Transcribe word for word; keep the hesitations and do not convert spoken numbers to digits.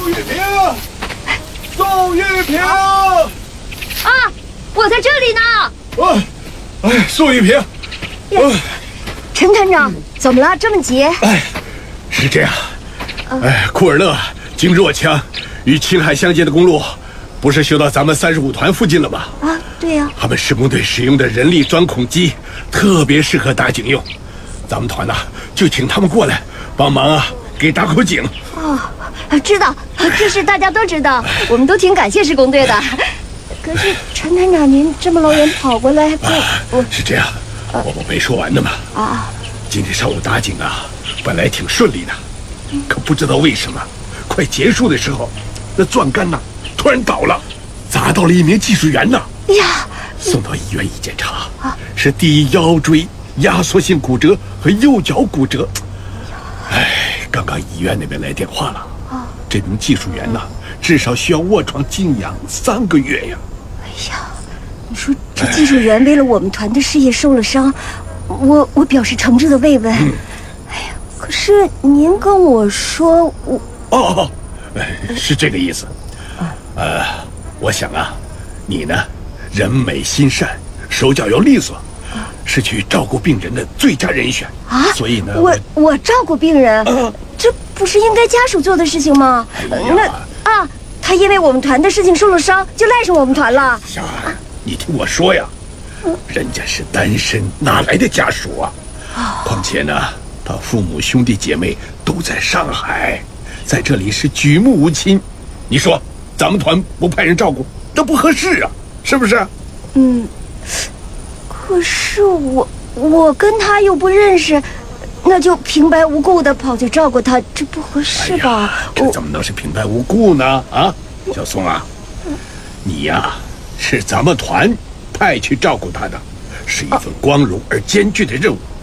宋玉萍，宋玉萍！ 啊，我在这里呢。 啊，哎，宋玉萍， 呃，陈团长，怎么了？这么急？ 哎，是这样，哎，库尔勒经若羌与青海相接的公路，不是修到咱们三十五团附近了吗？ 啊，对呀、啊。 他们施工队使用的人力钻孔机特别适合打井用，咱们团呐、啊、就请他们过来帮忙啊，给打口井。 哦，知道，这事大家都知道，我们都挺感谢施工队的。可是陈团长，您这么老远跑过来，这、啊、 我是这样，我我没说完呢嘛。 啊， 今天上午打井啊，本来挺顺利的，可不知道为什么，快结束的时候，那钻杆呐突然倒了，砸到了一名技术员呐。 哎呀， 送到医院一检查，啊、是第一腰椎压缩性骨折和右脚骨折。哎，刚刚医院那边来电话了，啊、这名技术员呐，至少需要卧床静养三个月呀。 哎呀，你说这技术员为了我们团的事业受了伤，我我表示诚挚的慰问。嗯、哎呀，可是您跟我说我哦，是这个意思。啊、呃，我想啊，你呢，人美心善，手脚又利索，啊、是去照顾病人的最佳人选啊。所以呢， 我我, 我照顾病人，啊、这不是应该家属做的事情吗？哎、那啊。他因为我们团的事情受了伤，就赖上我们团了。 小儿，你听我说呀，人家是单身，哪来的家属啊？况且呢，他父母兄弟姐妹都在上海，在这里是举目无亲。你说咱们团不派人照顾，那不合适啊，是不是？ 嗯，可是我我跟他又不认识，那就平白无故的跑去照顾他，这不合适吧？ 哎、这怎么能是平白无故呢？啊，小宋啊，你呀是咱们团派去照顾他的，是一份光荣而艰巨的任务。